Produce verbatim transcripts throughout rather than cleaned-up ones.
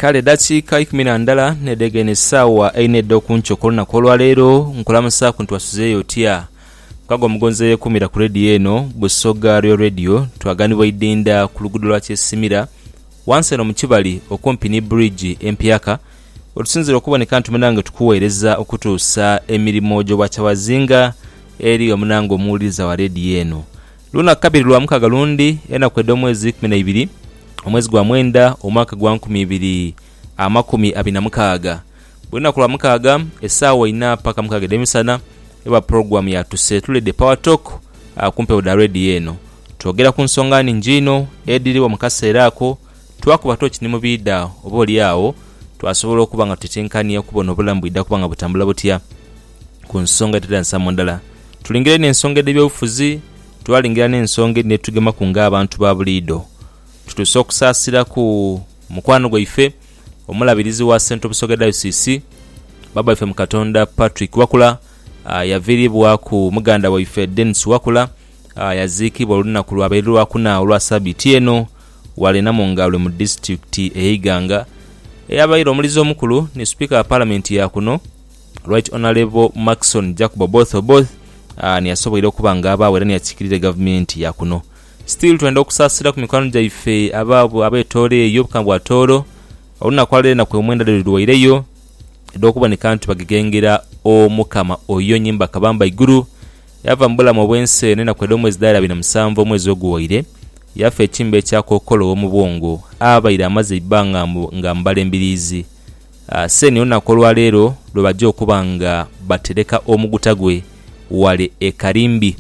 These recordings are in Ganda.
kale dakiika ikumi na ndala nedegene sawa einedde okunchoka olunaku olwaleero nkulamusa ku ntwasuzeeyo otya kago mugonze kumira ku radio eno Busoga Royal Radio twaganibwa idinda ku luguudo lwa Kyesimira wansi eno mu Kibali okumpi ni bridge empyaka otusinzira okuboneka ntumenange tukuweereza okutuusa emirimu gyo bwakyawazinga eri omunango omuwuliriza wa radio eno luna kabiri lwa mukaga lundi ena kwedde omwezi kumi na ibiri omwezi gwa mwenda omwaka gwa nkumi ibiri amakumi abiri na mukaaga bwena kula mukaaga esaawa ina paka mukaaga demisana eba program ya tusetulede power talk akumpe oda radio eno twogera ku nsonga njino ediri wa mukaseera ako twakuba tochi ni mubida oboli yawo twasobola okuba nga tutetenkaniya kubona obulamu bwidda kubanga butambula butya ku nsonga tetansa mondala tulingire n'ensonga ed'ebyobufuzi twalingira n'ensonga edinetugema ku ng'abantu ba buliido tutuuse okusaasira ku mukwano gwaife omulabirizi wa Central Busoga Diocese baba ife mukatonda Patrick Wakula uh, yaviribwa ku muganda waife Dennis Wakula uh, yaziikibwa olunaku lwabiri lwakuna olwa sabiti eno walena mu ngalo mu district eYiganga eyabaire omulizi omukulu ni speaker wa parliament ya kuno Right Honorable Maxon Jacob both both uh, ni yasoboire okubanga abawera ni yakikirire government ya kuno still twenda okusaasira ku mikwano gyaife ababo abetole eyo bukambwa toro olunaku alere na kwemwenda lwaireyo edokuboneka nti bagegengera omukama oyo nyimba kabamba iguru yava mbula mu bwense nena kwedde omwezi daira bina musanvu omwezi oguwaire yafa ekimbe ekyakokolo omubwongo abaire amaze ibanga nga mbala embirizi uh, seni olunaku olwaleero lwe bajja okuba nga batereka omuguta gwe wale ekarimbi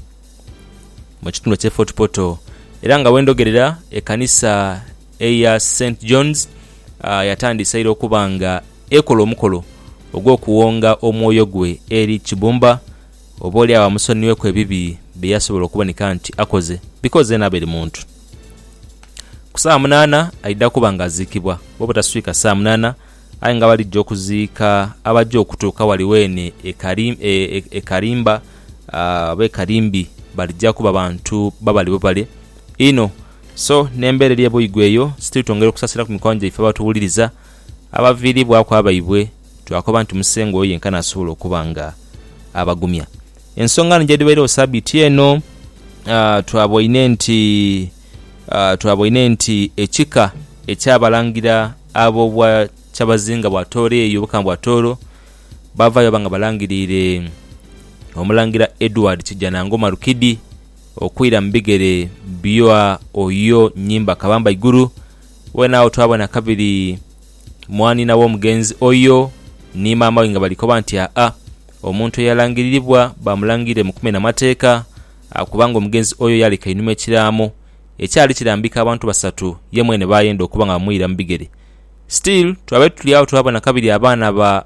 mu kitundu kye Fort Portal era nga wendogerera ekanisa eya Saint John's uh, yatandisa ira okubanga ekola omukolo ogw'okuwonga omwoyo gwe eri Kibumba oboli awa musonniwe ku ebibi byeyasobola okuboneka nti akoze because enabere muntu ku saa munana aidda kubanga aziikibwa bobutaswika saa munana aye nga balijja okuziika abajja okutuuka waliwene ekarim, e, e, ekarimba uh, bekarimbi balijja kuba bantu babali bale ino so nembere lye boyigweyo still tongera okusasira ku mikwanje ife batuwuliriza abaviribwa kwa abayibwe twakoba nti musengo oyo yenkana asobola okubanga abagumya ensonga njedi baire osabiti eno uh, twaboine nti uh, twaboine nti ekika ekyabalangira abo bwa kyabazinga bwa tore eyo bukambwa toro bavayo banga balangirire omulangira Edward Kijanango Marukidi okwira mbigere biwa oyo nyimba kabamba iguru wena otwabona kabiri mwani nawo mugenzi oyo ni mama winga balikoba nti a omuntu yalangiriribwa bamulangire mu kumi na mateeka akubanga omugenzi oyo yali kainume ekiramo ekyali kirambika abantu basatu yemwene bayenda okubanga mwira mbigere still twabe tuli awo twabona kabiri abaana ba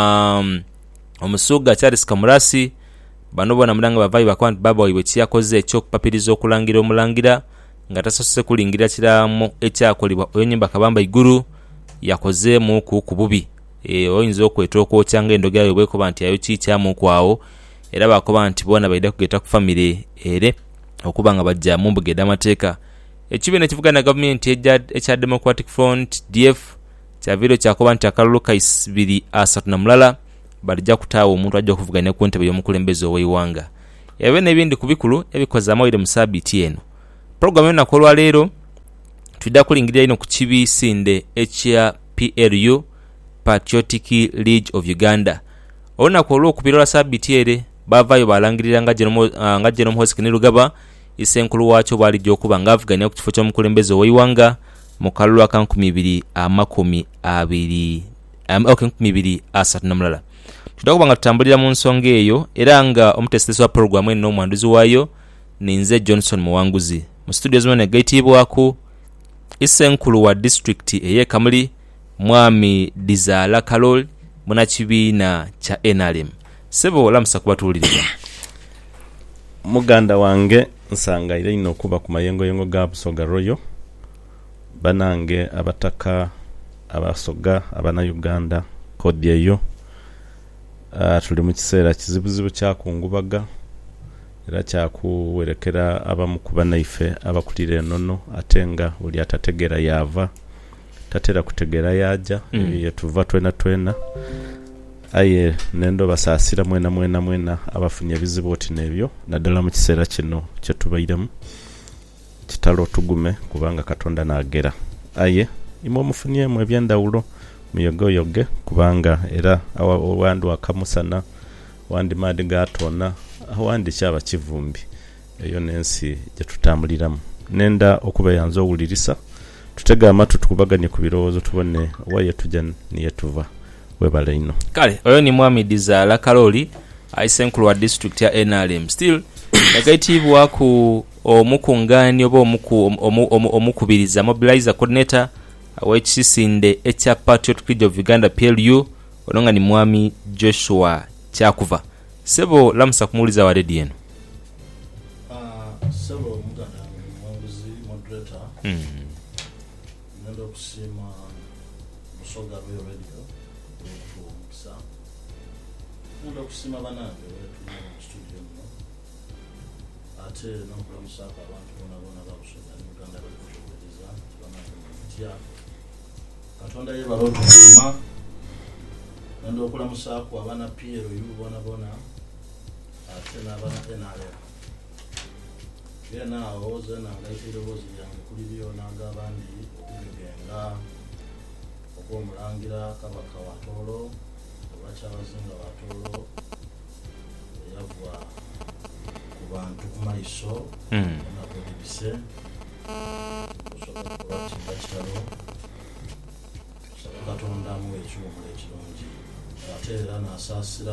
um, omusuga Charles Kamurasi bano bona mulanga bavayi bakwanti baba oyiwe kiyakoze ekyo kupapiriza okulangira omulangira nga tasose kulingira kiramo ekyakolibwa oyo nyimba kabamba iguru yakoze mu kububi e oyinza okwetooka okyanga endoga yayo bweko banti ayo kikyamu kwawo era bakoba nti bona baida kugeta ku family ere okubanga bajja mu mbugeda mateeka ekibene kivuga na government echa Democratic Front D F kyaviro kyakoba nti akalulu kaisibiri asatu na mulala balijja kutaawo omuntu ajja okuvuganya ku ntebe y'omukulembeze ow'eiwanga ebe n'ebindi ku bikulu ebikoze amawire mu sabiti eno program eno nakolwa leero tudda kulingirira ino ku kibisinde ekya P L U Patriotic League of Uganda olunaku olw'okubiri lwa sabiti ere bavayo balangirira nga nga General Hosikini Lugaba isenkulu wakyo balijja okuba nga avuganya ku kifo ky'omukulembeze ow'eiwanga mu kalulu aka nkumi ibiri amakumi abiri nkumi ibiri asatu na mulala tudakuba nga tutambulira mu nsonga eyo era nga omutesitesi wa programu eno n'omwanduzi waayo ninze Johnson Muwanguzi mu studio zimene gaitibwako isenkulu wa district eye Kamuli mwami Dizala Carol muna kibiina kya N R M sebo lamusa kubatuliriza muganda wange nsanga ile ino kuba ku mayengo yengo ga Busoga Royal banange abataka abasoga abana Uganda kodi eyo uh, tuli mu kiseera kizibuzibu kyakungubaga era kyakuwerekera abamu kuba naife abakulire nono atenga uli atategera yava tatera kutegera yaja Mm. yetuva twena twena aye nendo basasira mwena mwena mwena abafunye bizibu oti nebyo naddala mu kiseera kino kyetubairemu kitalo tugume kubanga Katonda naagera aye imwe mufunyemu ebyendawulo muyogoyoge kubanga era awandu akamusana wandi maadi gatona awandi kyaba kivumbi eyo nensi gyetutambuliramu nenda okuba yanzo owulirisa tutega amatu tukubaganye ku birowoozo tubone waye tujja niye tuva webale ino kale oyo ni mwami Dizaala Kaloli aisenkulu wa district ya N R M still negativwa ku omukungani oba omuku omukubiriza mobilizer coordinator w'ekisinde ekya Patriot Creed of Uganda P L U ononga ni mwami Joshua Kyakuva sebo lamusa kumuliza wa ready eno ah sebo muganda mwanguzi moderator mm nendo kusima Busoga Royal Radio kusa nendo kusima banange wetu mu studio no ate nokula musaka abantu bona bona ba Busoga ni Uganda bali kushoboriza banange mutya Katonda ye baloto kuma nendo okula musaka abana P L U bona bona ate n'abana N R M yena oze nangaitire bozi yange kuli byo nagabandi okugenga okomulangira kabaka watolo obakyabazinga watolo yavwa ku bantu ku maiso mm nakodibise osobola kubatimba kitalo osobola Katonda mu ekyuma ekirungi ate era n'asaasira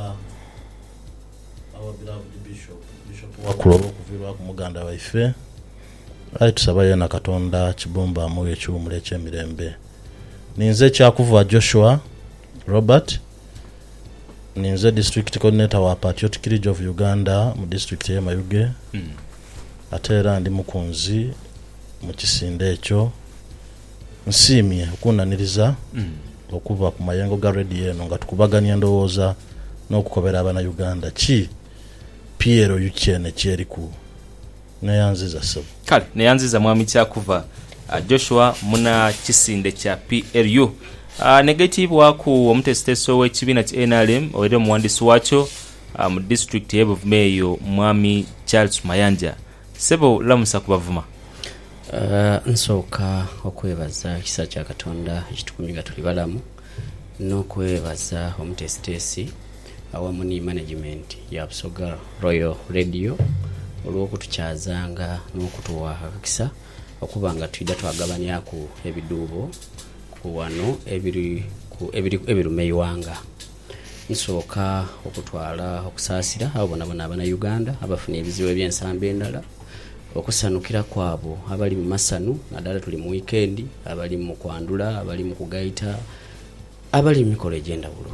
our beloved bishop bishop wakuloba okuvirwa ku muganda waife ayi tusaba yena Katonda kibumba mu ekyumule ky'emirembe ninze Kyakuva Joshua Robert ninze district coordinator wa Patriot Creed of Uganda mu district ya Mayuge mm ate era ndi mukunzi mu kisinde ekyo nsimye okunaniriza mm okuva ku mayengo ga radio eno nga tukubaganya ndowooza n'okukobera abana Uganda ki P L U kyene kyeriku neyanziza sebo kale neyanziza mwami Kyakuva uh, Joshua muna kisinde kya P L U uh, negative waku omutesiteso w'ekibiina kya N R M oire omuwandiisi wakyo uh, mu district ya Buvumeyo mwami Charles Mayanja sebo lamusa kubavuma uh, nsooka okwebaza ekisa kya Katonda ekitukumiga tuli balamu n'okwebaza omutesitesi awamu ni management ya Busoga Royal Radio olw'okutukyazanga n'okutuwa akakisa okubanga twida twagabanya ku ebiduubo ku wano ebiri ku ebiri ebirumeiwanga nsooka okutwala okusaasira abo bona bona abana Uganda abafuna ebizibu eby'ensambe endala okusanukira kwabo abali mu masanu naddala tuli mu weekend abali mu kwandula abali mu kugaita abali mu mikolo egy'endawulo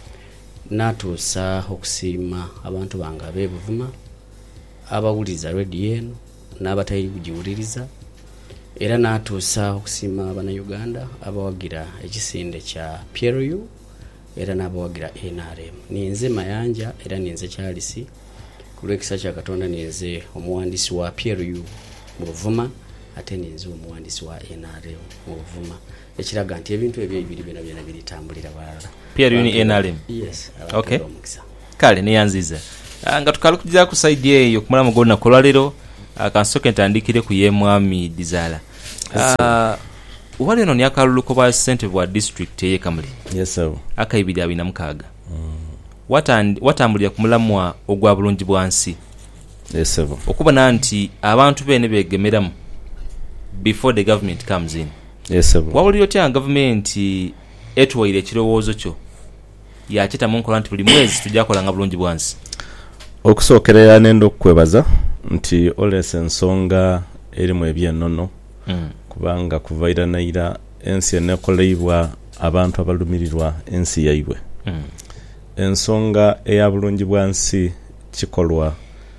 natuusa okusiima abantu bange ab'ebuvuma abawuliriza radio eno n'abatayiri kugiwuliriza era natuusa okusiima abana Uganda abawagira ekisinde kya P L U era n'abawagira N R M ninze Mayanja era ninze Charles ku lw'ekisa kya Katonda ninze omuwandiisi wa P L U mu Buvuma ate ninze omuwandiisi wa N R M mu Buvuma ekiraga nti ebintu ebyo ebiri byonna byonna biritambulira balala P L U ni N R M yes okay kale neyanziza uh, nga tukalukira ku side eyo kumala mugonna kolwalero uh, kansoke ntandikire ku ye mwami Dizaala uh, wali eno ni akaluluko bwa ssente bwa district eye Kamuli yes sir akayibiri abina mukaaga mm. watandi watambulira ku mulamwa ogwa bulungi bwansi yes sir okubona nti abantu bene begemeramu before the government comes in yes sir wawulira otya government etwaire ekirowoozo kyo yakitamu nkola nti buli mwezi tujja kola nga bulungi bwansi okusookerera nendo okwebaza nti olesa ensonga erimu ebyennono mm. kubanga kuvaira naira ensi enekoleibwa abantu abalumirirwa ensi yaibwe mm. ensonga eya bulungi bwansi kikolwa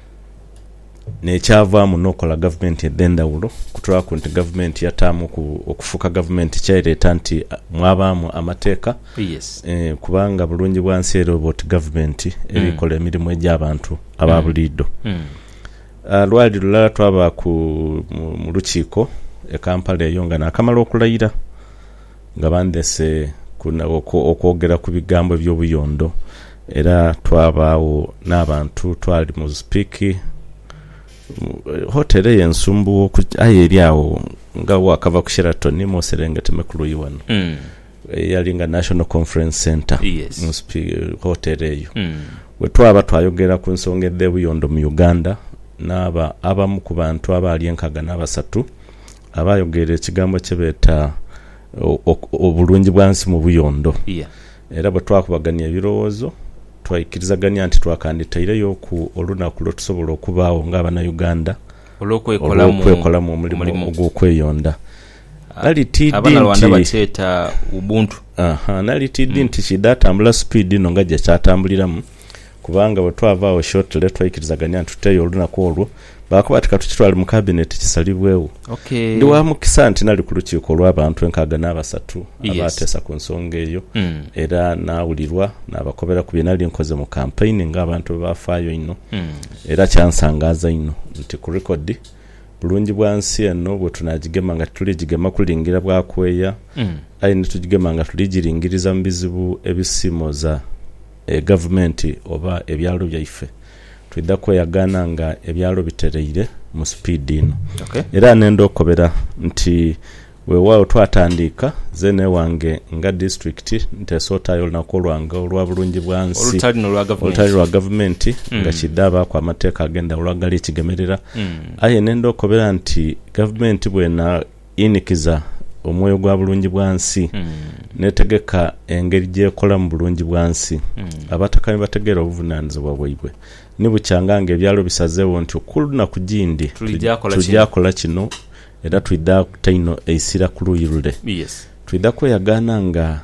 nekyavaamu n'okola gavumenti edendawulo kutwala nti gavumenti yataamu okufuuka gavumenti kyayireeta nti mwabaamu amateeka yes. eh, kubanga bulungi bwansi era oba oti gavumenti erikola emirimu egy'abantu ababuliiddo mm. uh, lwali lulala twaba ku mu lukiiko e Kampala eyo nga naakamala okulayira nga bandese kuna okwogera ku bigambo by'obuyondo era twabaawo n'abantu twali mu speaki hoteli y'ensumbu aye eri awo nga wakava ku Sheraton mu Serengeti Mekulu wano mm. yali nga National Conference Center yes. mu hoteli eyo mm. we twaba twayogera ku nsonga y'obuyondo mu Uganda n'aba abamu ku bantu abaali enkaga n'abasatu abayogera ekigambo kye beeta obulungi bwansi mu buyondo yeah. era bwe twakubaganya ebirowoozo twayikirizaganya nti twakanditaireyo ku olunaku lwe tusobola okubaawo ng'abana Uganda olw'okwekola mu omulimu ogw'okweyonda abalawanda bateeta ubuntu aha nalitiddi nti kidatambula speed ino nga gye kyatambuliramu kubanga bwe twavaawo shortly twayikirizaganya nti tuteeyo olunaku olwo bakuba ati katukitwali mu cabinet kisalibwewo okay. ndi wamukisa nti nali ku lukiiko olw'abantu enkaaga n'abasatu yes. abateesa ku nsonga eyo mm. era naawulirwa n'abakobera ku bye nali nkoze mu campaign ng'abantu bwe bafaayo ino mm. era kyansangaaza ino nti ku rekodi bulungi bwa nsi eno bwe tunaagigema nga tuligigema kulingira bwakweya mm. aye ne tugigema nga tuligiringiriza mu bizibu ebisimoza e gavumenti oba ebyalo byaife twidda kweyagana nga ebyalo bitereire mu speed ino okay. era nenda okobera nti weewaawo twatandika zene wange nga district nteesootayo olunaku olwange olwa bulungi bwa nsi olutali lwa gavumenti mm. nga kiddabaako amateeka agenda olwagali ekigemerera mm. aye nenda okobera nti gavumenti bwena inikiza omwoyo gwa bulungi bwa nsi mm. netegeka engeri gyekola mu bulungi bwa nsi mm. abataka ne bategeera obuvunaanyizibwa bwaibwe nibukyanga nga ebyalo bisazeewo nti okulunaku gindi tujakola kino era twidda kutaino eisira ku luuyi lule yes. twidda kweyagana nga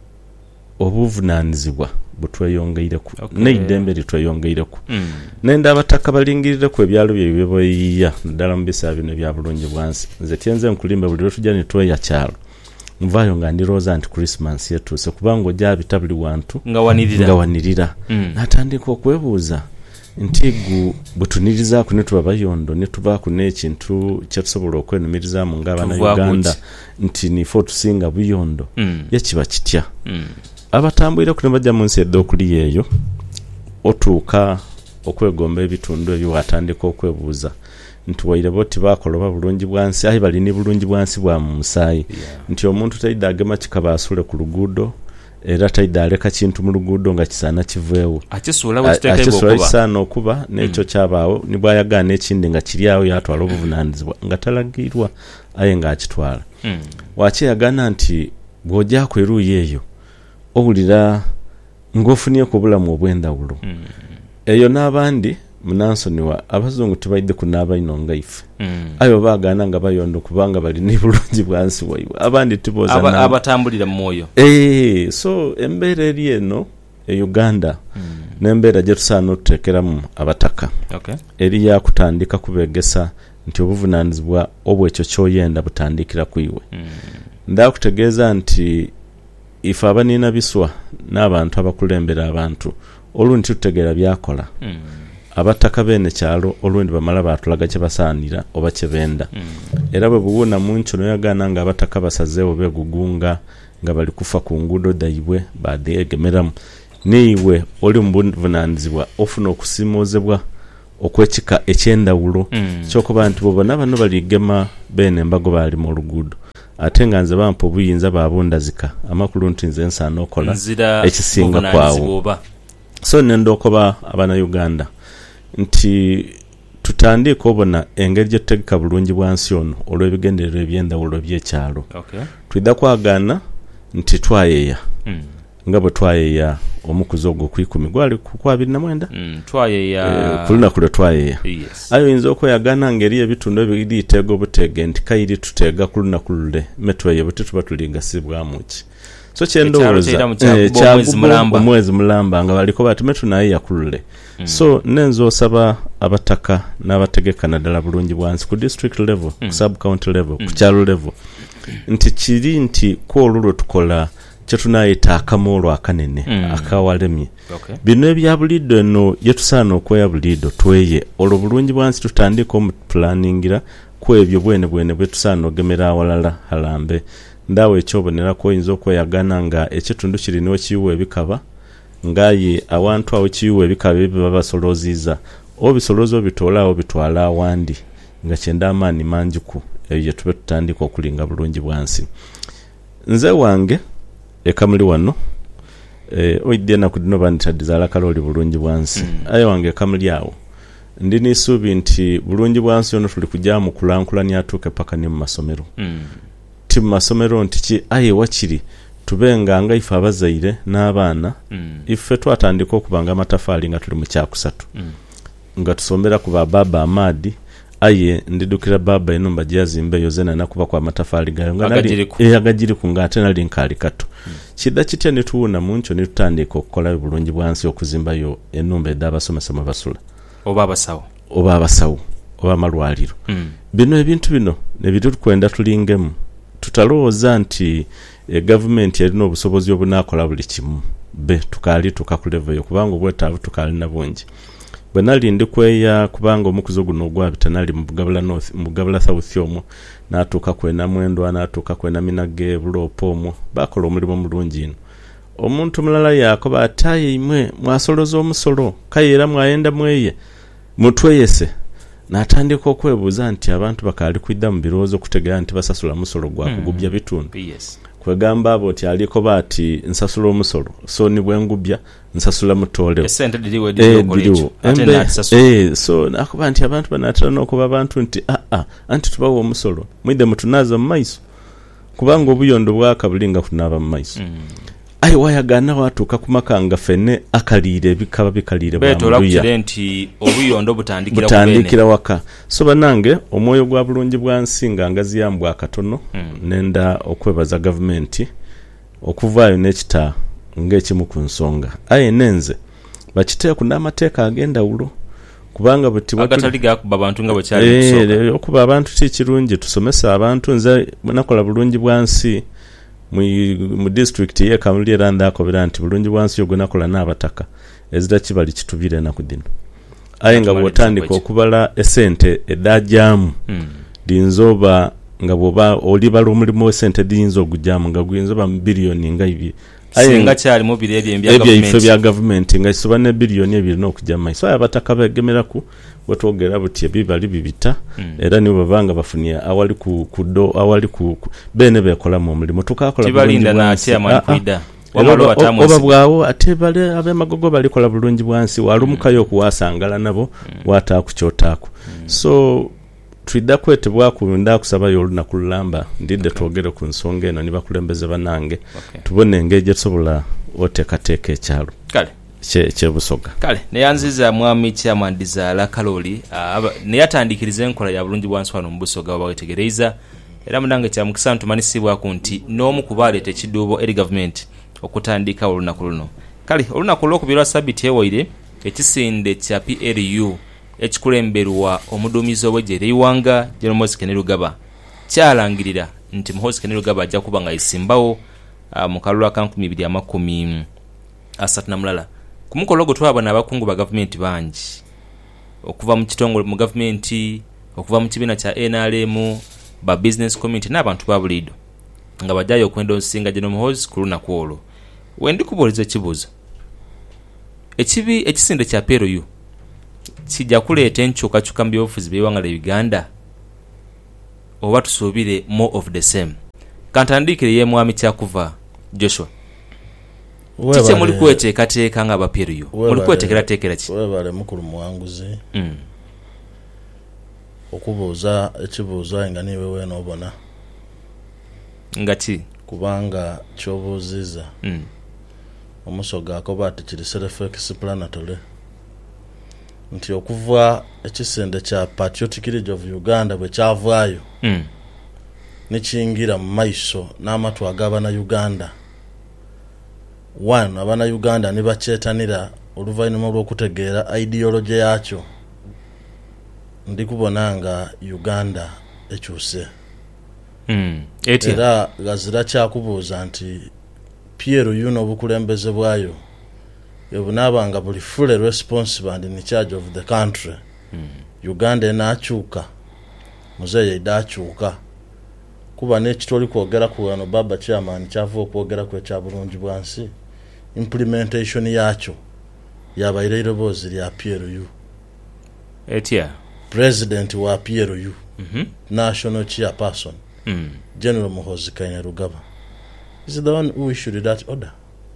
obuvunaanyizibwa butweyongeireku okay. neidembe litweyongeireku mm. nenda abataka balingirireku ebyalo byebyo bweyiya naddala mu biseera bino ebya bulungi bwansi nze tyenze nkulimbe buli lwe tujja ne tweya kyalo nvaayo nga ndirooza nti Christmas yetuuse kubanga ojabita buli wantu nga wanirira, nga wanirira. Mm. natandika okwebuuza nti gu bwetunirizaako ne tuba bayondo ne tubaako n'ekintu kyetusobola okwenumirizamu ng'abaana Uganda nti nifo tusinga buyondo mm. yekiba kitya mm. abatambwire ku ne bajja mu nsi edda okuli eyo otuuka okwegomba ebitundu ebyo watandika okwebuuza nti waire boti bakoloba bulungi bwansi ayi balini bulungi bwansi bwa mu musaayi yeah. nti omuntu taida agema kikabasule ku luguudo era taida aleka kintu mu luguudo nga kisaana kiveewo akisuula wekiteekebwa okuba kisaana okuba n'ekyo kyabaawo ne bwayagaana ekindi nga kiri awo yatwala obuvunaanyizibwa nga talagirwa aye ng'akitwala mm. wakyeyagana nti bw'ojjaako eruuyi eyo owulira ng'ofunye ku bulamu obw'endawulo mm. eyo n'abandi munansoniwa abazungu tebaidde kunaaba ino nga ife mm. ayo baagaana nga bayondo kubanga balina bulungi bwansi waibwe abandi tiboza Aba, abatambulira mu mwoyo eh so embeera eri eno e Uganda mm. n'embeera gye tusaana okuteekeramu abataka okay. eri yakutandika kubegesa nti obuvunaanyizibwa obwekyo kyoyenda butandikira kuiwe mm. ndakutegeeza nti ife abanina biswa n'abantu abakulembera abantu olundi tutegeera byakola mm. abataka bene kyalo olundi bamala batulaga kye basaanira oba kye benda mm. era bwe buwuna mu ncuno yagana nga abataka basazeewo begugunga nga bali kufa ku nguudo daibwe badeegemeramu niiwe oli mu buvunaanyizibwa ofuna okusimuuzibwa okwekika ekyendawulo mm. kyokuba nti bobona bano baligema bene embago baali mu oluguudo ate nga nze bampa obuyinza babundazika amakulu nti nze nsaana okola ekisinga kwawo so nenda okoba abana Uganda nti tutandika obona engeri gye tutegeka bulungi bwansi ono olw'ebigendererwa ebyendawulo by'ekyalo okay. twidda kwagaana nti twayeya mm. nga bwe twayeya omukuzi ogwo kwikumi gwali ku abiri na mwenda mm. twayeya e, ku lunaku lwe twayeya yes. ayo oyinza okweyagaana ngeri ebitundu ebiriteega obutege nti kayiri tuteega ku lunaku lule metweye bwe tuba tuligasibwamu ki so kyendowooza omwezi mulamba nga baliko bati metu naye yakulule mm. so nenzo osaba abataka n'abategeka naddala bulungi bwansi ku district level mm. ku sub county level mm. ku kyalo level nti kiri nti kwolulwo tukola kyetunayita akamoolo akanene mm. akawalemye okay. bino ebya bulido eno yetusaana okweya bulido tweye olwo bulungi bwansi tutandika omupulaningira ku ebyo bwene bwene bwe tusaana ogemera awalala halambe ndawe ekyobonera ko oyinza okweyagana nga ekitundu kiri niwe kiyiwa ebikaba ngaye awantu awo kiyiwa ebikaba ebyo babasoloziza obisolozo obitoola obitwala awandi nga kyenda amaani mangi ku ebyo tube tutandika okulinga bulungi bwansi. Nze wange ekamuli wano eh oidde na kudino banditadizala kaloli bulungi bwansi mm. aye wange ekamuli awo ndi nisubi nti bulungi bwansi ono tuli kujja mu kulankulanya atuke paka ni mu masomero mm. ti mu masomero nti aye wakiri tubenga nga ifa abazaire n'abaana mm. ife twatandika okubanga amatafali nga tuli mu kyakusatu mm. nga tusomera ku baba amadi aye ndidukira baba enumba gyazimbe yozena nakuba kwa matafali gayo nga nali eyagajiri kunga ate nali nkali kato hmm. Kida kitya nituuna muncho nitutandika okukola bulungi bwansi okuzimba yo enumba edabasomesa mu basula oba abasawo oba abasawo oba malwaliro hmm. Bino ebintu bino ne bitu kwenda tulingemu tutalooza nti e government yalina obusobozi obunakola buli kimu be tukali tukakulevo yo kubanga obwetaavu tukali na bungi bwenali ndi kweya kubanga omukuzo guno ogwabita nali mu Bugabula North mu Bugabula South omwo natuuka kwena mwendo natuuka kwena minage bulopo omwo bakola omulimu mulungi ino omuntu mulala yakoba ataye imwe mwasoloza omusolo kayera mwayenda mweye mutweyese natandika okwebuuza nti abantu bakali kwidda mu biroozo kutegera nti basasula musolo gwa kugubya bitundu yes kwegamba abo ti aliko bati nsasula omusolo so ni bwengubya nsasula mutole esente diliwe diliwe ate natisasula eh so nakuba nti abantu banatana okuba abantu nti a a anti tubawo omusolo mwide mutunaza mu maiso kubanga obuyondo bwakabulinga kunaba mu maiso mm. Ayi wayagana watuka kumakanga fene akalire bikaba bikalire bamuluya beto lakidenti obuyondo butandikira butandikira waka so banange omwoyo gwa bulungi bwansinga ngazi yambwa akatono mm. Nenda okwebaza government okuvayo nekita ngekimu ku nsonga aye nenze bakiteye kuna amateeka agenda ulo kubanga buti agataliga kuba abantu nga bakyali kusoka eh okuba abantu tikirungi tusomesa abantu nze nakola bulungi bwansi mu mu district ye kamuli randa akobera nti bulungi bwansi yogona kola n'abataka ezida kibali kitubire na kudino aye nga botandika okubala esente edajamu mm. Dinzoba nga boba olibala omulimu esente dinzo gujamu nga gwinzoba bilioni nga ibi aye nga cyali mu bire ebya government ebya government nga isoba ne bilioni ebiri no kujama so abataka begemera ku wetogera buti bibali bibita mm. Era ni babanga bafunia awali ku kudo awali ku bene bekola mu mulimo tukakola tibalinda na ati amali kuida wamalo batamu oba bwawo atebale abe magogo balikola bulungi bwansi walumukayo kuwasangala nabo mm. Wata kuchotako mm. So twida kwete bwakunda kusaba yoluna kulamba ndinde okay. Twogere ku nsonga eno niba kulembeze banange okay. Tubone engeje sobola otekateke ekyalo kale che che busoga kale neyanziza mwami kyamandiza la kaloli uh, ne yatandikiriza enkola ya bulungi bwansi wano mbusoga bawetegereza era munange kya mukisantu manisibwa kunti n'omu kubalete kidubo eri government okutandika olunaku luno kale olunaku lw'okubirwa sabiti ewaire ekisinde kya P L U ekikulemberwa omuduumizi obwejere iwanga General Moses Kenerugaba kyalangirira nti Moses Kenerugaba ajja kuba nga isimbawo uh, mu kalulu ka nkumi bbiri amakumi asatu na mulala kumukolo gwo twaba n'abakungu ba government bangi okuva mu kitongole mu government okuva mu kibiina kya N R M ba business community n'abantu ba bulido nga bajjayo okwenda osinga General Moses ku lunaku olwo wendi kubuuliza ekibuuzo ekibi ekisinde kya P L U kijja kuleeta enkyukakyuka mu byobufuzi by'eggwanga lya Uganda oba tusuubire more of the same kantandikire ye mwami kyakuva Joshua Tiche muli kweteekateeka nga ba P L U muli kweteekerateekera ki webale mukulu muwanguzi mm. Okubuuza ekibuuzo nga niwe weena obona nga ki kubanga kyobuuziza mm. Omusoga akoba ati kiri self-explanatory nti okuva ekisende kya Patriotic League of Uganda bwe kyavaayo mm. Nikingira mu maiso n'amatu agabana Uganda one abana Uganda ne bakyetanira oluvannyuma lw'okutegeera ideology yakyo ndi kubona nga Uganda ekyuse mm. Era gazira kyakubuuza nti P L U n'obukulembeze bwayo ebunabanga buli fully responsible and in charge of the country mm. Uganda enakyuka muzeye idakyuka kuba n'ekitoli kwogera ku wano baba chairman kyava okwogera ku ekya bulungi bwansi implementation yakyo yabaire irobozi lya P L U etya president wa P L U mhm national chairperson mm General Muhoozi Kainerugaba is the one who issued that order.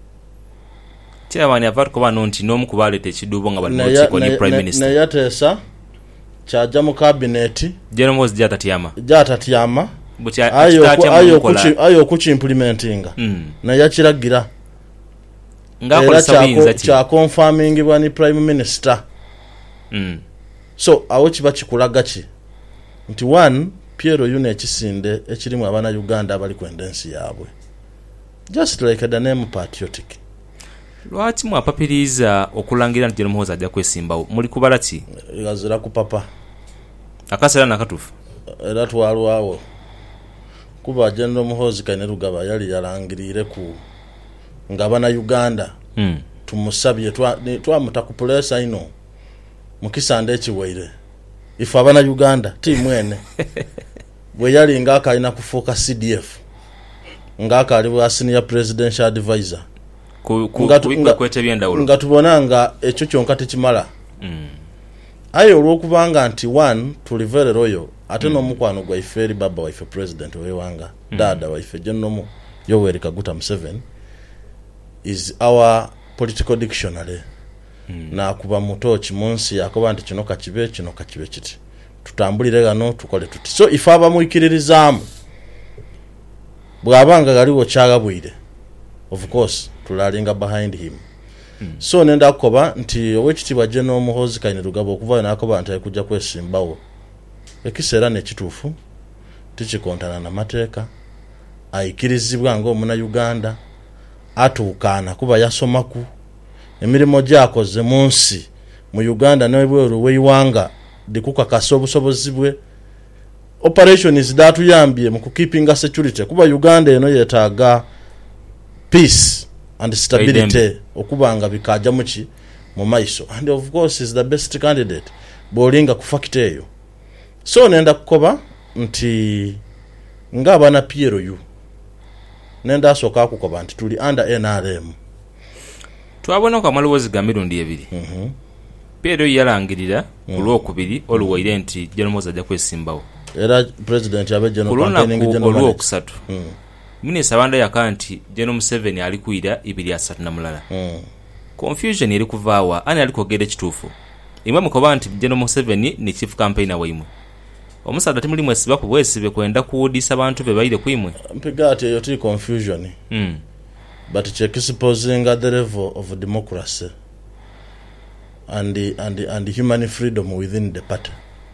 chairman yavat ko bano nti nomu kubalete ekidubo nga bali mukiko ni prime minister na yatesa kyaja mu cabinet General Muhoozi jatatyama jatatyama butya ayo ayo kuchi kuchi ayo kuchi implementinga mm na yakiragira ngako sabinza ti cha confirming bwa ni prime minister mm so awo kiba kikulaga ki nti one P L U n'ekisinde ekirimu abana Uganda abali kwendensi yaabwe just like the name patriotic. lwaki mwapapiriza okulangira nti General Muhoozi ajja kwesimbawo muli kubala ki yazira ku papa akasera nakatufu era twalwawo kuba General Muhoozi Kainerugaba yali yalangirire ku ngabana Uganda mm tumusabye twa twamuta ku pressa ino mukisande ekiweire ifa abana Uganda ti mwene bwe yali ngaka alina kufuuka C D F ngaka ali bwa senior presidential advisor ku ku kwete byendawulo nga tubona nga ekyo kyonka tekimala mm ayo olwokubanga nti one tulivere royo ate no mukwano gwa iferi baba wa ife president wewanga mm. dada wa ife General Yoweri Kaguta Museveni is our political dictionary mm. na kuba mutochi munsi yakoba nti kino kakibe kino kakibe kiti tutambulire gano tukole tuti so ifaba muikiririzamu bwabanga galiwo kyaga bwire of course tulalinga behind him mm. so nenda kukoba nti owekitibwa General Muhoozi Kainerugaba okuva nakoba nti kujja kwesimbawo ekisera nekitufu tikikontana na mateeka aikirizibwa ngo muna Uganda atukana kuba yasomaku emirimo gyakoze munsi mu Uganda nebweru weiwanga dikuka kasobozibwe operation is that yambie mu keeping security kuba Uganda eno yetaga peace and stability okubanga bikaja muki mu maiso and of course is the best candidate bolinga kufakite eyo so nenda kukoba nti ngaba na P L U nenda soka kukoba nti tuli under N R M twabona ko amalowozi ga mirundi ebiri mhm mm P L U yalangirira mm. olwokubiri oluwaire nti General Muhoozi ajja kwesimbawo era president yabe general campaigning general olwokusatu mm. Minisita Banda yakanti General Museveni ali kuira ibiri asatu na mulala mm. confusion eri kuvaawa ani ali kogere kitufu imwe mukoba nti General Museveni ni chief campaigner waimwe omusada timuli mwesiba ku bwesibe kwenda kuudisa abantu be baire kuimwe mpigati eyo ti confusion mm. but check supposing at the level of democracy and the, and the, and the human freedom within the party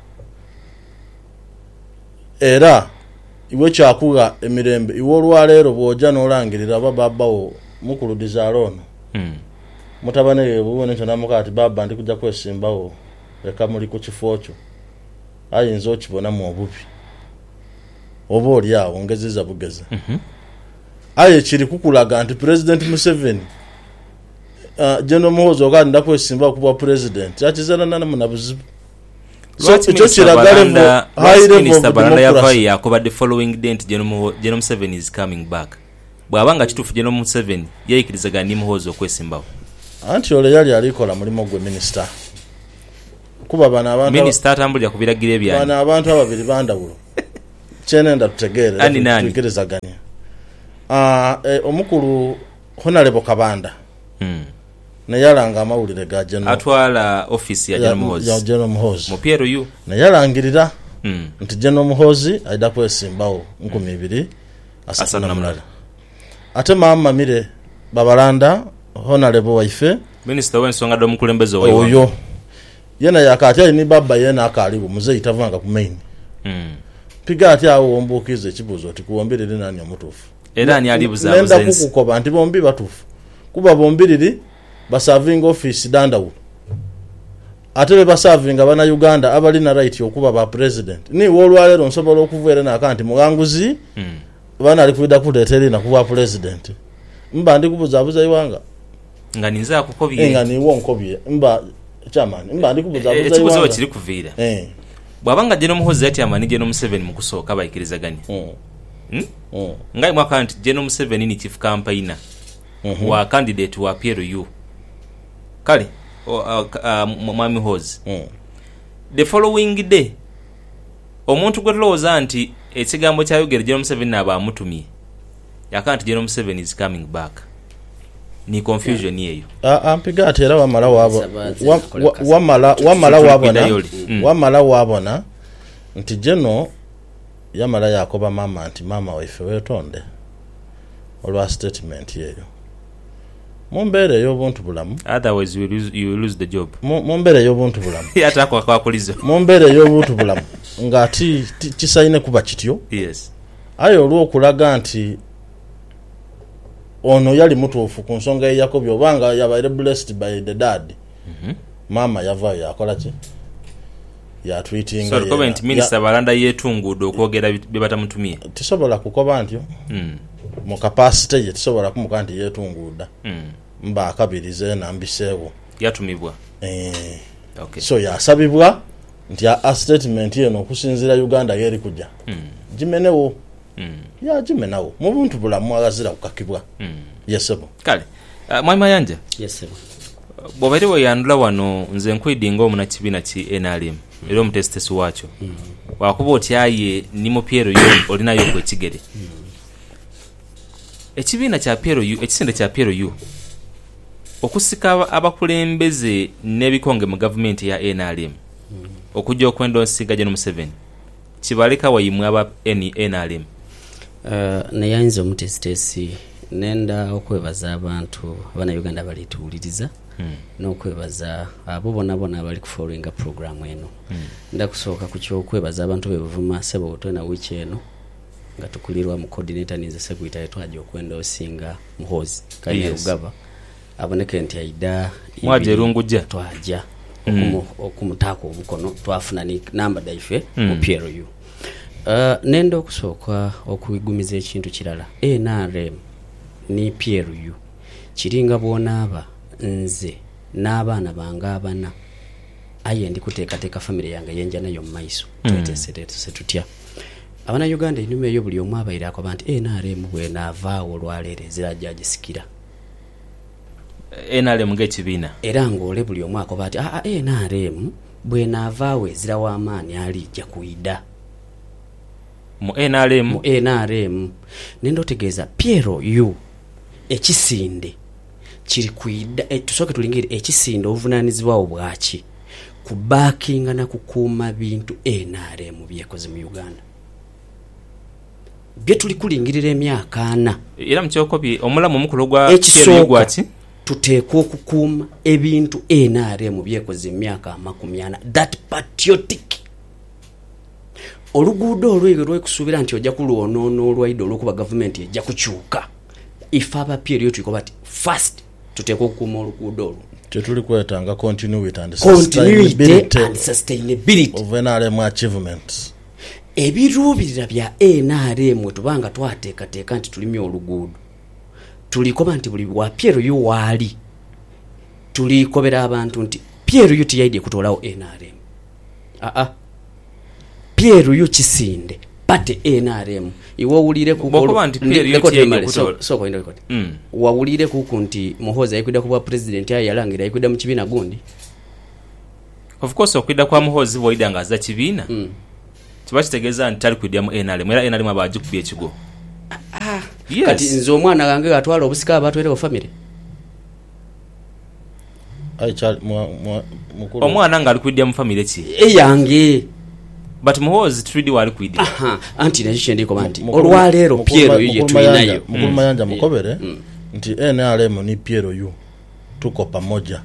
era iwe kyakuga emirembe iwe olwaleero bwoja n'olangirira bababawo mukuludiza alono mm. mutabane yebubone nti namukati baba ndi kujja kwesimbawo leka muli ku kifo kyo ayinza okibona mu obubi oba oli awo ngezeza bugeze mhm aye kiri kukulaga nti President Museveni uh, General Muhoozi okanda kwesimba kuba president yakizana nana munabuzibu so ekyo kiragalevo high level of Banda yavai yakoba the following day nti General Museveni is coming back bwabanga kitufu General Museveni yayikirizaga ni Muhoozi okwesimbawo anti ole yali alikola mulimo gwe minister kuba bana abantu minister atambulira kubiragira ebyani bana abantu ababiri bandawulo chenenda tutegere tukirizaganya ah e, omukulu Honorable Kabanda mm. na yalanga amawulire ga General atwala office ya General Muhoozi ya General Muhoozi mu P L U na yalangirira mm. nti General Muhoozi aida kwesimbawo nkumi ibiri asatu na mulala ate mama mire babalanda Honorable waife minister w'ensonga do mukulembeze oyo oyo yena yakati ni baba yena akalibu muze itavanga ku main mm. piga ati awo ombukize ekibuzo oti kuwombirire nani omutufu era ani alibuza nenda kukukoba nti bombi batufu kuba bombiriri baserving office dandawu ate be baserving abana Uganda abali na right okuba ba president ni wolwalero nsobola okuvuera na akanti muganguzi mm. bana ali kuida kuleteri na kuba president mba ndi kubuza abuza iwanga ngani nza kukobye ngani wo nkobye mba chairman mba ndi kubuza abuza iwanga iwanga kiri kuvira eh bwabanga General Muhoozi yati amani General Museveni mukusooka bayikirizaganye mm. hmm? mm. ngai mwaka nti General Museveni ni chief campaigner mm-hmm. wa candidate wa P L U kale uh, uh, Mwami Hozi mm. the following day omuntu gwe tulowooza nti ekigambo kyayogera General Museveni aba amutumye yakaa nti General Museveni is coming back ni confusion yeyo yeah. ampiga ate era wamala wabo wamala wamala wabona wamala wabona nti General yamala yakoba mama nti mama waife wetonde olwa statement yeyo mumbere y'obuntu bulamu otherwise you lose, you lose the job mumbere y'obuntu bulamu yata kwa kwa kulizo mumbere y'obuntu bulamu ngati kisaine kuba kityo yes ayo olwo kulaga nti ono yali mutuufu ku nsonga ya Yakobi obanga yabaire blessed by the dad mm-hmm. mama yava yakola ki ya tweeting so comment minister ya, balanda yetungudo okwogera bibata mutumie tisobola kukoba ntyo mm. mu capacity ye tisobola kumuka nti yetunguda mm. mba akabirize na mbisewo yatumibwa eh okay so yasabibwa nti a statement ye no kusinzira Uganda yeri kuja mm. jimenewo mm. ya jimenawo mu buntu bulamu agazira kukakibwa mm. yesebo kale uh, Mwami Mayanja yesebo bobere we yandula wano nze nkwidinga omuna kibina ki N R M ero mutestesi wacho mm. wakuba otyaye ni mu P L U olinayo kwe kigere mm. ekibina kya P L U ekisinde kya P L U okusika abakulembeze n'ebikonge mu government ya N R M mm. okujja okwenda onsiga General Museveni kibaleka wayimwe aba N R M uh, nayanze omutestesi nenda okwebaza abantu abana Uganda bali tuuliriza hmm. n'okwebaza abo bonna bonna abali ku following program eno hmm. nda kusooka ku kyo okwebaza abantu bebuvuma sebo tona wiki eno nga tukulirwa mu coordinator ninze secretary twaje okwenda osinga Muhozi kali yes. Ugaba aboneke nti aida mwaje rungujja twaja hmm. okumutako omukono twafuna ni namba daife hmm. mu P L U uh, nenda okusooka okuigumiza ekintu kirala N R M ni P L U kiringa bwonaba nze n'abaana bange abana aye ndi kuteekateeka family yange yenja nayo mu maiso mm. tweteeseteese tutya abana Uganda enyuma eyo buli omu abaire akoba nti N R M bwe naavaawo olwaleero ezirajja agisikira N R M ng'ekibiina era ng'ole buli omu akoba nti aa N R M bwe naavaawo ezira w'amaanyi alijja kuyida mu N R M mu N R M nendo tegeeza P L U ekisinde kiri kuida e, tusoke tulingire ekisinde obuvunanizibwa obwaki kubakinga na kukuuma bintu N R M byekoze mu Uganda bye tuli kulingirira emyaka ana era mukyokobi omulamu omukulu gwa P L U gwaki tuteeka okukuuma ebintu N R M byekoze mu myaka amakumi ana that patriotic oluguudo olwego lwekusuubira nti ojja kulwonoona olwaido olw'okuba gavumenti ejja kukyuka ife aba P L U tuliko bati first tuteeka okukuuma oluguudo olwo tetuli kwetanga continuity and sustainability and sustainability of N R M achievements ebiruubirira bya N R M tubanga twateekateeka nti tulimye oluguudo tulikoba nti buli wa P L U waali tulikobera abantu nti P L U tiyaidye kutoolawo N R M aa P L U kisinde pate N R M iwe owulire ku so ko ndo koti mm. wawulire ku nti Muhozi ayikuda kuba president ayi yalangira ayikuda mu kibiina gundi of course okwida kwa Muhozi boida ngaza kibiina mm. kiba kitegeeza nti tali kwidya mu N R M era N R M abaji kubye ekigo ah yes. Kati nzo omwana gange atwala obusika abatwere ku family ai chali mukuru omwana nga alikwidya mu family ki eyange but Muhozi tridi wali kwidya aha anti ne kishende ko banti olwalero P L U yetu inayo mukuru mayanja mukobere nti N R M ni P L U tuko pamoja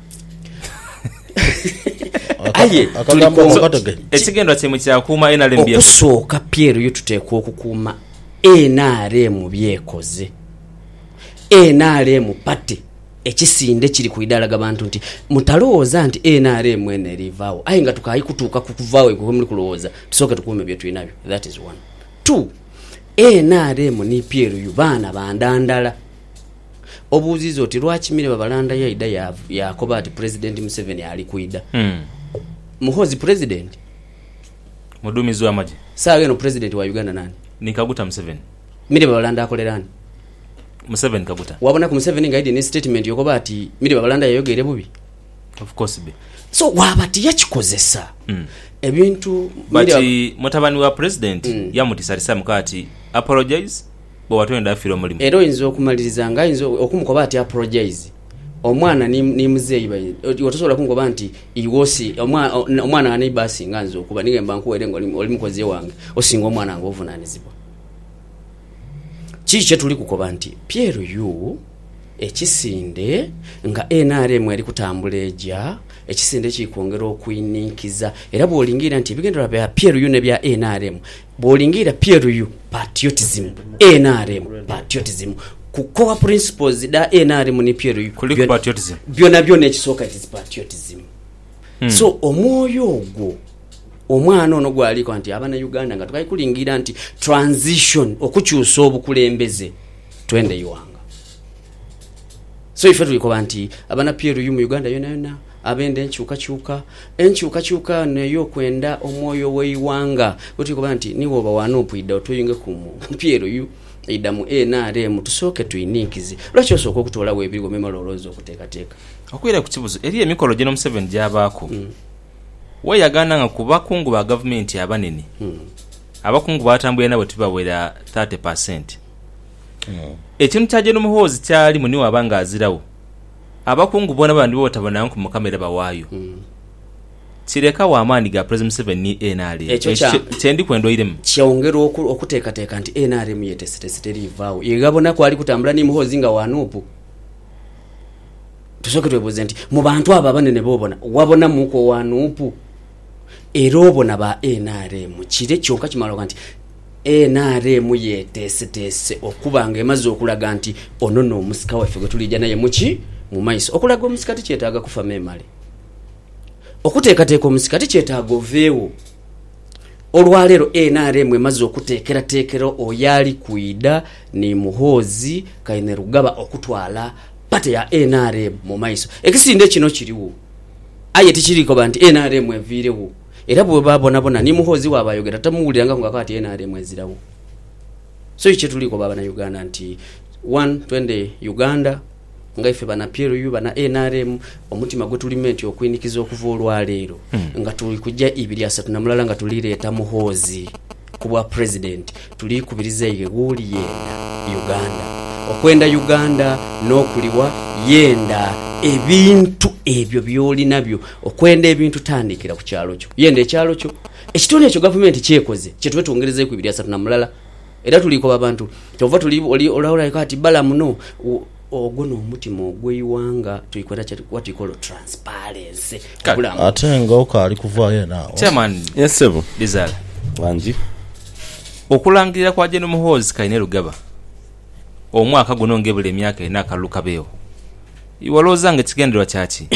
aye ekigendo kyemu kya kuuma N R M bye okusooka P L U tuteekwa okukuuma N R M byekoze N R M pate ekisinde kiri kuidalaga abantu nti mutalowooza nti N R M ene rivao ayi nga tukayi kutuuka kukuvaawo eko muri kulowooza tusooke tukuume bye tuyinabyo that is one two N R M ni P L U baana bandandala obuuzizo oti lwaki mire babalanda yaida ya yakoba ati president Museveni ali kuida mm. Muhozi president mudumizi wa maji sawa eno president wa Uganda nani nikaguta Museveni Mire Babalanda akolerani Museveni kaguta wabona ku Museveni nga idini statement yokoba ati Mire Babalanda yayogere bubi of course be so wabati yakikozesa mm. ebintu but mutabani wa president mm. yamutisarisa mukati apologize bo watwenda afiro mulimu ero inzo okumaliriza nga inzo okumukoba ati apologize omwana ni ni muzeyi bayi watosobola kungoba nti iwosi omwana omwana ani basi nganzo kuba nigemba nkuwerengo oli mukozi wange osinga omwana ngo ovunanizibwa chiche tuli kukoba nti Pierre yu ekisinde nga N R M eri kutambula eja ekisinde kikongera okuininkiza era bolingira nti bigendera bya Pierre yu ne bya N R M bolingira Pierre yu patriotism N R M patriotism ku core principles da N R M ni Pierre yu kuliko patriotism byona byona ekisoka it is patriotism hmm. So omwoyo ogwo omwana ono gwaliko nti abana Uganda nga tukayikulingira nti transition okukyusa obukulembeze twende yuwanga so ife tulikoba nti abana Pierre yu mu Uganda yona yona abende enchuka chuka enchuka chuka neyo kwenda omwoyo weiwanga tulikoba nti niwo bawanopu ida otoyinge ku Pierre yu ida mu N R M tusoke tuininkize lwakyo soko okutola webigo memololozo okuteka teka okwira ku kibuzo eri emikolo gino mu seven gyabako mm. we yagana nga kubakungu ba government abanene mm. abakungu batambuye nabo tibawera thirty percent mm. ekintu kyaje no muhozi kyali muni wabanga azirawo abakungu bona bandi botabana ku mukamera bawayo mm. kireka wa amani ga president seven ni N R M kyendi kwendo irem kyongero okuteka teka nti N R M yete siteri vawo yegabona ko ali kutambula ni muhozi nga wanupu tusoke twebuze nti mu bantu aba banene bobona wabona muko wanupu erobo na ba N R M kire kyonka kimalo kanti N R M yete sitese okubanga emaze okulaga nti onono omusika wefe gwe tulija naye muki mu maiso okulaga omusikati kyetaaga kufa memale okuteekateeka omusikati kyetaaga oveewo olwaleero N R M emaze okuteekera teekero oyali kuida ni muhozi kaine rugaba okutwala pate ya N R M mu maiso ekisinde kino kiriwo aye tikiriko banti N R M evirewo era bwe babona bona ni muhozi wabayogera tamuwuliranga nga kati N R M ezirawo so ichi tuliko baba na Uganda nti one twende Uganda nga ife bana Pierre yu bana N R M omutima gwe tulimenti okwinikiza okuva olwaleero mm. nga tuli kujja ibiri asatu na mulala nga tulireta muhozi kubwa president tuli kubiriza yeguli yenda Uganda okwenda Uganda n'okuliwa yenda ebintu ebyo byoli nabyo okwenda ebintu tandikira ku kyalo kyo yenda ekyalo kyo ekitone ekyo government kyekoze kyetwe tuongereze ku ibiri asatu na mulala era tuliko abantu tova tuli oli olawula kati bala muno ogono omutima ogweyiwanga tuikwera kya what you call transparency ate nga okali kuvayo nawo chairman yesebo dizala wanji okulangirira kwa General Muhoozi kaine rugaba omwaka guno ngebule emyaka ina akaluka beyo iwaloza nga kigenderwa kyaki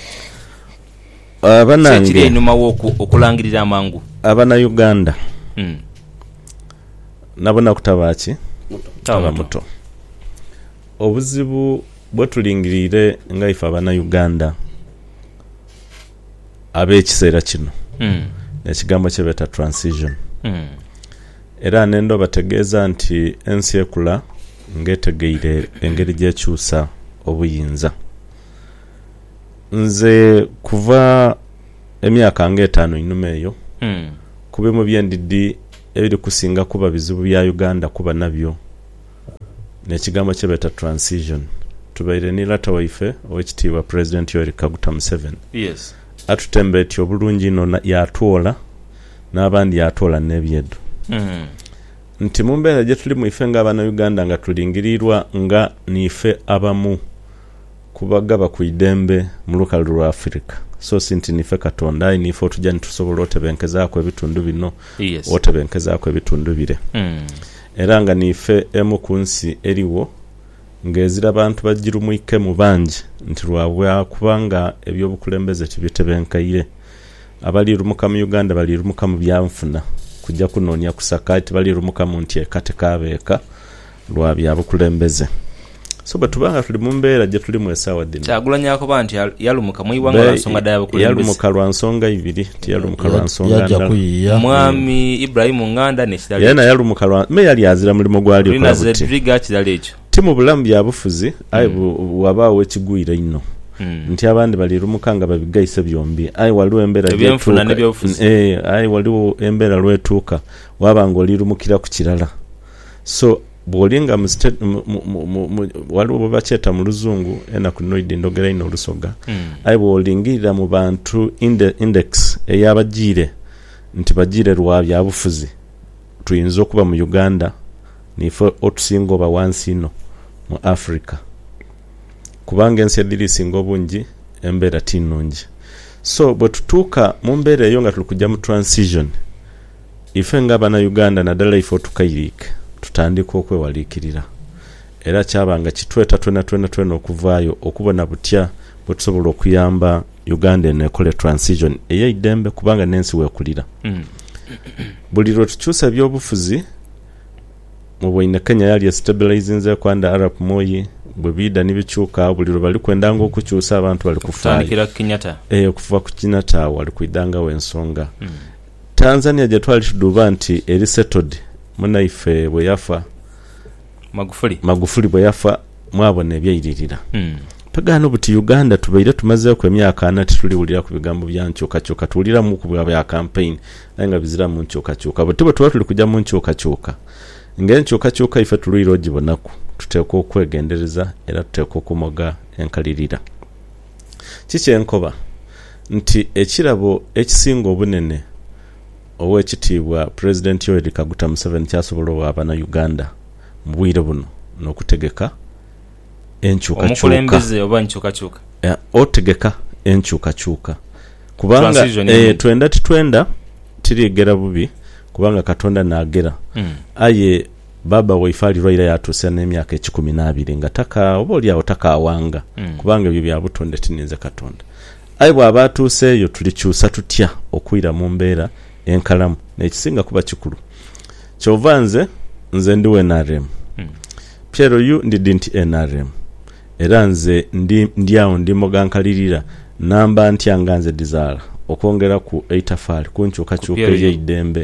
abanange kiri enuma woku okulangirira amangu abana Uganda mm. nabona kutabaki tawa muto obuzibu bwetulingirire nga ifa abana Uganda abekiseera kino mm. ekigambo kyebeta transition mm. era nendo bategeeza nti ensi ekula ngetegeire engeri gyekyusa obuyinza nze kuva emyaka ng'etaano inyuma eyo mm. kuba mu byendidi ebiri kusinga kuba bizibu bya Uganda kuba nabyo n'ekigambo kyebeta transition tubaire ni lata waife owekitiibwa president Yoweri Kaguta Museveni yes atutembeti obulungi no yatwola n'abandi yatwola n'ebyedu mm. nti mu mbeera gye tuli mu ife ng'abaana Uganda nga tulingirirwa nga nife abamu kubagaba ku idembe mu lukalu lwa Afrika so sinti nife Katonda nife otujja nitusobola otebenkezaako ebitundu bino yes otebenkezaako ebitundu bire mm. era nga nife emu ku nsi eriwo ng'ezira abantu bagirumwike mu bangi nti lwabwa kubanga ebyobukulembeze tibitebenkaire abalirumuka mu Uganda balirumuka mu byanfuna kujja kunoonya kusaka ati balirumuka mu nti ekate kabeeka lwa byabukulembeze so batubanga tuli mu mbeera gye tuli mu esaawa dino Kyagulanyi kuba nti yalumuka muyiwanga lwa nsonga ddala bukulembeze yalumuka lwa nsonga ibiri tiyalumuka lwa nsonga yajja ndala kuyiya mwami Ibrahim Nganda ne Kidali yena yalumuka lwa me yali azira mulimo gwali Rina okuba buti Zedriga Kidali ekyo timu bulamu bya bufuzi ayi wabaawo ekigwira ino nti abandi bali lumukanga babigayise byombi ayi waliwo embeera eby'enfuna n'ebyobufuzi eh ayi waliwo embeera lwetuuka wabanga oli lumukira ku kirala so bwolinga mu waliwo bwe bakyeta mu luzungu enaku noidi ndogera ino olusoga ayi bwolingirira mu bantu index ey'abagiire nti bagiire lwa byabufuzi tuyinza okuba mu Uganda nife otusinga oba wansi ino mu Africa kubanga ensi edirisinga obungi embeera tinungi so bwe tutuuka mu mbeera eyo nga tuli kujja mu transition ife nga abana Uganda naddala ife otukayirike tutandika okwewaliikirira era kyabanga kitweta twena twena twena okuvaayo okubona butya bwe tusobola okuyamba Uganda enekole transition ey'eddembe kubanga n'ensi weekulira mm. buli lwe tukyusa ebyobufuzi mu bwine Kenya yali estabilizinze kwanda Arap Moi bwe bida nibikyuka buli lwe bali kwendanga okukyusa abantu bali kufaayo Kenyatta eh okuva ku Kenyatta wali kuidanga wensonga mm. Tanzania gye twali tuduba nti eri settled munaife bwe yafa Magufuli Magufuli bwe yafa mwabona ebyeyiririra mm. pagano buti Uganda tubaire tumazeyo ku emyaka ana tuliwulira ku bigambo bya nkyuka kyuka tuwulira mu kubwa bya campaign nga bizira mu nkyuka kyuka buti bwe tuba tuli kujja mu nkyuka kyuka ng'enkyuka kyuka ife tulwira ogibonaku tuteeka okwegendereza era tuteeka okumoga enkalirira kiki enkoba nti ekirabo ekisinga obunene ow'ekitiibwa President Yoweri Kaguta Museveni kyasobola obw'abana Uganda mu bwire buno n'okutegeka enkyuka kyuka omukulembeze oba nkyuka kyuka yeah, otegeka enkyuka kyuka kubanga eh, twenda titwenda tirigera bubi kubanga Katonda naagera mm. aye baba waifali lwaira yatuusa n'emyaka ekikumi n'abiri nga taka oba oli awo takaawanga mm. kubanga ebyo bya butonde tininze Katonda aye bw'aba atuuseeyo tulikyusa tutya okwira mu mbeera enkalamu n'ekisinga kuba kikulu kyova nze nze ndi N R M mm. Piero yu ndidi nti N R M era nze ndi ndiawo ndimo gankalirira namba ntyanga nze dizaala okwongera ku eitafali kunkyuka kyuka ey'eddembe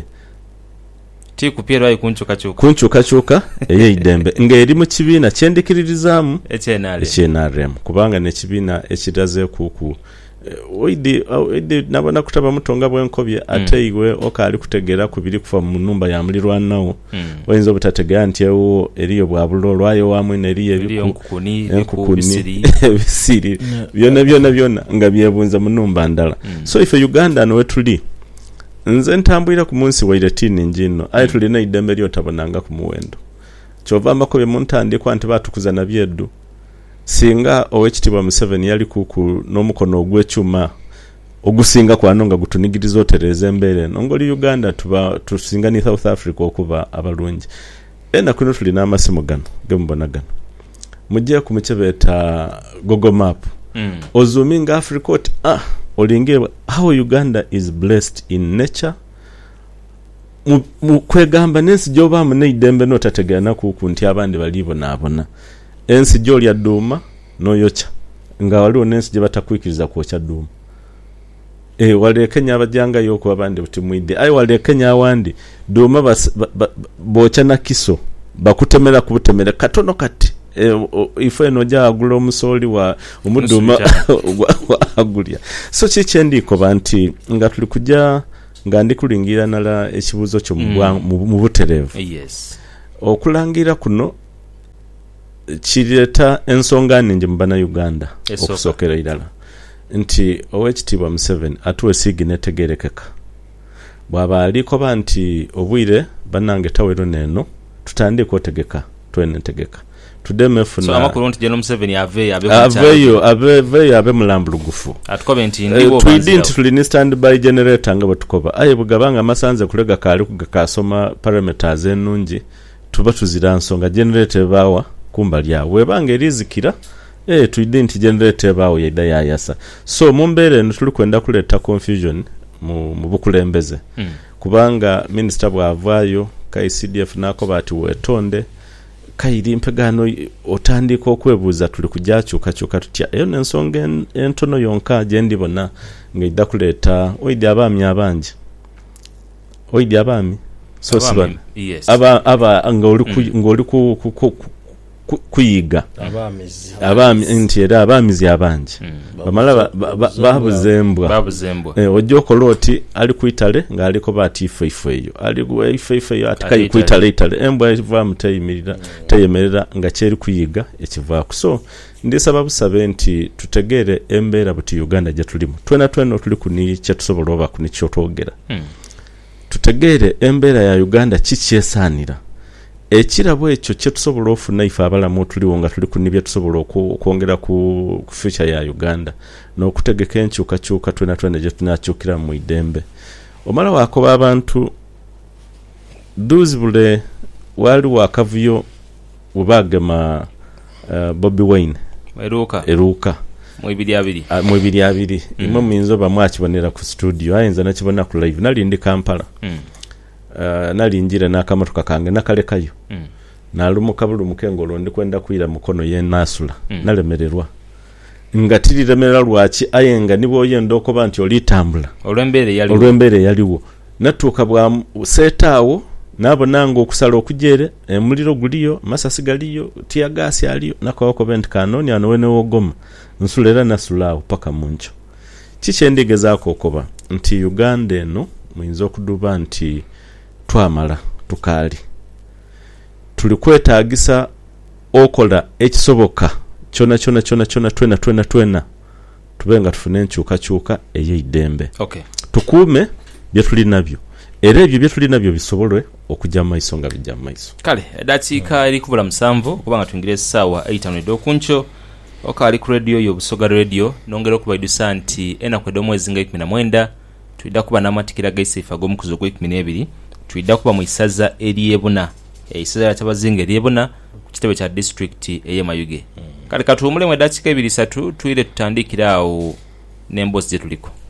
ti ku Piero ayi kunkyuka kyuka kunkyuka kyuka ey'eddembe ng'eri mu kibiina kyendikiririzaamu N R M kubanga n'ekibiina ekiraze kuku oidi oidi nabona kutaba mutonga bwenkobye ate iwe okaali kutegera kubiri kufa mu nnumba ya mulirwanawo mm. oyinza obutategera nti ewo eriyo bwa bulolwayo wamwe neriyo ebikukuni ebisiri byonna byonna byonna nga byebunza mu nnumba ndala mm. so ife Uganda no wetuli nze ntambulira ku munsi wa iretini njino aye tulina iddembe lyotabonanga ku muwendo kyova amakobe mu ntandikwa nti batukuza na byeddu singa owekitibwa Museveni yali kuku n'omukono ogw'ekyuma ogusinga kwanonga gutunigiriza otereza embeere nongoli Uganda tuba tusinga ni South Africa okuba abalungi ena kuno tulina amasimu gano gemubona gano mujje ku mukebeta Google Map mm. ozuminga Africa ot ah olinge how Uganda is blessed in nature mu kwegamba nensi joba mu neidembe notategana kuku nti abandi balibo nabona ensi joli aduma noyocha nga waliwo nensi je batakwikiriza kuocha duma eh wale Kenya abajanga yoko abandi butimwide ayi wale Kenya awandi duma bas, ba, ba, bocha na kiso bakutemera kubutemera katono kati e, ife noja agula omusoli wa omuduma agulya so chichendi ko banti nga tuli kujja nga ndikulingira nala ekibuzo kyo mm. mu buterevu yes okulangira kuno kireta ensonga nningi mu bana Uganda okusokera irala nti owekitibwa Museveni atuwe sigi netegerekeka bwaba aliko banti obwire banange tawero neno tutandika otegeka twene tegeka tudeme funa so amakuru nti General Museveni ave abe aveyo ave aveyo abe mulambulugufu atukomenti ndibo banzi twidinti tulini stand by generator nga batukoba aye bugabanga masanze kulega kali kugakasoma parameters enungi tuba tuzira nsonga generator bawa kumbali yawe webanga erizikira eh tuidenti generator bawo yeda yayasa so mumbere ntuli kwenda kuleta confusion mu mubukulembeze mm. kubanga minister bwavayo ka C D F nako bati wetonde kairi mpegano otandika okwebuuza tuli kujakyukakyuka tutya eyo n'ensonga entono yonka gye ndibona ng'edda kuleeta oidi abaami abangi oidi abaami so siba aba aba ng'oli kuyiga abaami nti era abaamizi abangi bamala babuzembwa ojja okola oti ali kwitale ng'aliko baati ifeifo eyo ali ifeifo eyo atikayi kwitale itale embwa evaamu teyimirira teyemerera nga kyeri kuyiga ekivaako so ndisaba busabe nti tutegeere embeera buti Uganda gye tulimu twena twena tuli kuni kyetusobola oba kuni kyotwogera tutegeere embeera ya Uganda kikyesaanira ekirabo ekyo kye tusobola ofuna ife abalamu tuliwo nga tuli kunibya tusobola okwongera ku future ya Uganda n'okutegeka enkyukakyuka twena twena gye tunakyukira mu idembe omala wakoba abantu duzibule wali wakavuyo ubagema uh, Bobby Wine eruka eruka mu ibiri abiri uh, mu ibiri abiri mm. imwe minzo bamwakibonera ku studio ayinza nakibona ku live nali ndi Kampala mm. Uh, nalinjira n'akamotoka kange nakalekayo mm. nalumuka bulumuke ngolo ndi kwenda kwira mukono ye nasula mm. nalemererwa nga tiriremerera lwaki ayenga nibo yenda okuba nti olitambula olwembere yaliwo olwembere yaliwo natuka bwa setaawo nabo nango okusala okujere emuliro guliyo masasi galiyo tia gasi aliyo nakawako bent kanoni anowene wogoma nsulera nasulawo paka muncho kichendegezaako okoba nti Uganda eno muyinza okuduba nti twamala tukali tuli kwetaagisa okola ekisoboka chona chona chona chona twena twena twena tubenga tufune enkyukakyuka ey'eidembe okay tukuume bye tuli nabyo era ebyo bye tuli nabyo bisobolwe okujja mu maiso nga bijja mu maiso kale dakiika eri kubula musanvu kubanga tuingire essaawa eitano edokuncho okali ku radio yo Busoga radio nongera okubaidusa nti enaku ed'omwezi nga ikumi na mwenda tuidda kuba n'amatikira g'esaifa ag'omukuzo gw'ekumi n'ebiri tuidda kuba mu isaza eryebuna eisaza lyabazinga eryebuna ku kitebe kya district ey'e Mayuge mm. kale katuwumulemu eddakiika ebiri ssatu tuyire tutandikira awo n'emboozi gye tuliko